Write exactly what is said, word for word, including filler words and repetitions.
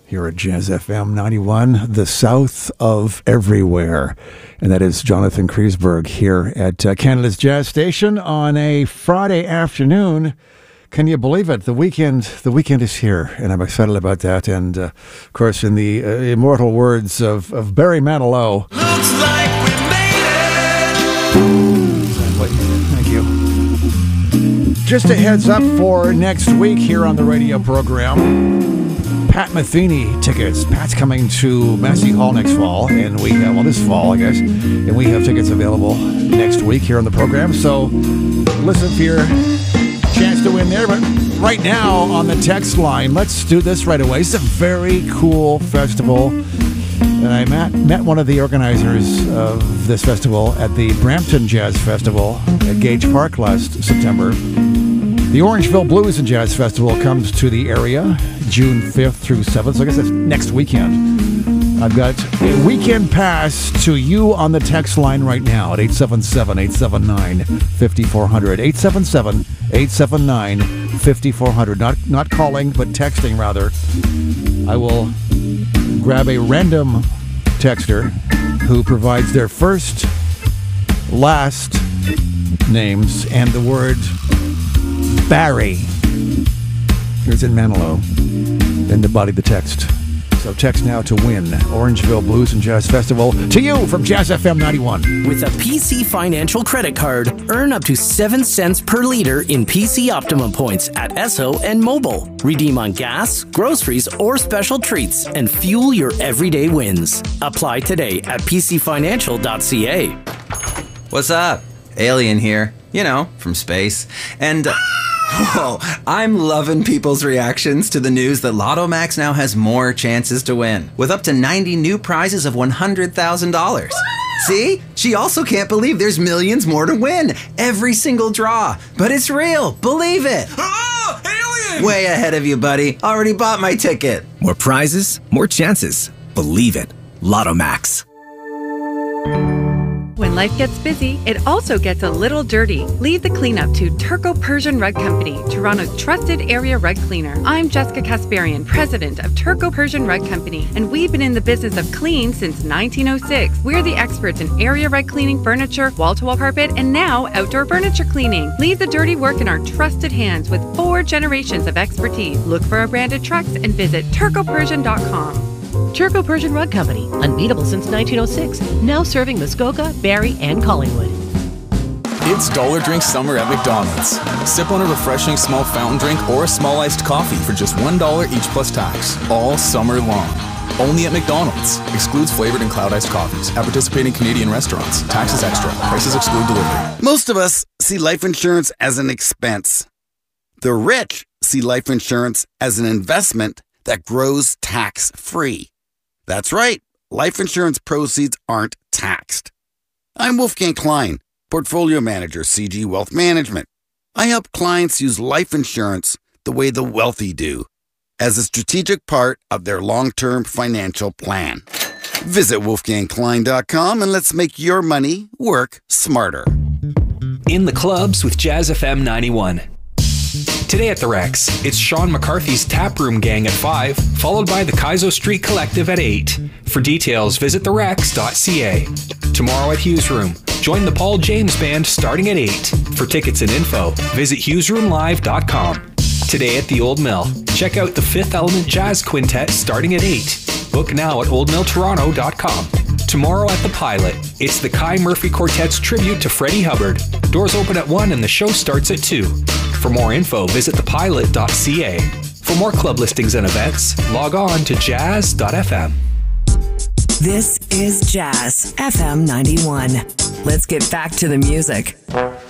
here at Jazz F M ninety-one, the south of everywhere. And that is Jonathan Kreisberg here at uh, Canada's Jazz Station on a Friday afternoon. Can you believe it? The weekend the weekend is here, and I'm excited about that. And, uh, of course, in the uh, immortal words of, of Barry Manilow. Looks like we made it! Exactly. Thank you. Just a heads up for next week here on the radio program. Pat Metheny tickets. Pat's coming to Massey Hall next fall, and we have, well, this fall, I guess, and we have tickets available next week here on the program. So listen for your chance to win there. But right now on the text line, let's do this right away. It's a very cool festival. And I met, met one of the organizers of this festival at the Brampton Jazz Festival at Gage Park last September. The Orangeville Blues and Jazz Festival comes to the area June fifth through seventh, so I guess that's next weekend. I've got a weekend pass to you on the text line right now at eight seven seven, eight seven nine, five four zero zero. eight seven seven, eight seven nine, five four zero zero. Not, not calling, but texting, rather. I will grab a random texter who provides their first, last names and the word Barry. Here's in Manilow. Then the body of the text. So text now to win Orangeville Blues and Jazz Festival. To you from Jazz F M ninety-one. With a P C Financial credit card, earn up to seven cents per liter in P C Optimum points at Esso and Mobile. Redeem on gas, groceries, or special treats and fuel your everyday wins. Apply today at p c financial dot c a. What's up? Alien here. You know, from space. And... Uh, Whoa, I'm loving people's reactions to the news that Lotto Max now has more chances to win, with up to ninety new prizes of one hundred thousand dollars. See? She also can't believe there's millions more to win, every single draw. But it's real, believe it. Oh, alien! Way ahead of you, buddy. Already bought my ticket. More prizes, more chances. Believe it. Lotto Max. When life gets busy, it also gets a little dirty. Leave the cleanup to Turco Persian Rug Company, Toronto's trusted area rug cleaner. I'm Jessica Kasparian, president of Turco Persian Rug Company, and we've been in the business of clean since nineteen oh six. We're the experts in area rug cleaning, furniture, wall-to-wall carpet, and now outdoor furniture cleaning. Leave the dirty work in our trusted hands with four generations of expertise. Look for our branded trucks and visit turco persian dot com. Turco Persian Rug Company, unbeatable since nineteen oh six, now serving Muskoka, Barrie, and Collingwood. It's Dollar Drink Summer at McDonald's. Sip on a refreshing small fountain drink or a small iced coffee for just one dollar each plus tax, all summer long. Only at McDonald's. Excludes flavored and cloud iced coffees at participating Canadian restaurants. Taxes extra. Prices exclude delivery. Most of us see life insurance as an expense. The rich see life insurance as an investment that grows tax-free. That's right, life insurance proceeds aren't taxed. I'm Wolfgang Klein, Portfolio Manager, C G Wealth Management. I help clients use life insurance the way the wealthy do, as a strategic part of their long-term financial plan. Visit wolfgang klein dot com and let's make your money work smarter. In the clubs with Jazz F M ninety-one. Today at the Rex, it's Sean McCarthy's Taproom Gang at five, followed by the Kaizo Street Collective at eight. For details, visit the rex dot c a. Tomorrow at Hughes Room, join the Paul James Band starting at eight. For tickets and info, visit hughes room live dot com. Today at the Old Mill, check out the Fifth Element Jazz Quintet starting at eight. Book now at old mill toronto dot com. Tomorrow at the Pilot, it's the Kai Murphy Quartet's tribute to Freddie Hubbard. Doors open at one and the show starts at two. For more info, visit the pilot dot c a. For more club listings and events, log on to jazz dot f m. This is Jazz F M ninety-one. Let's get back to the music.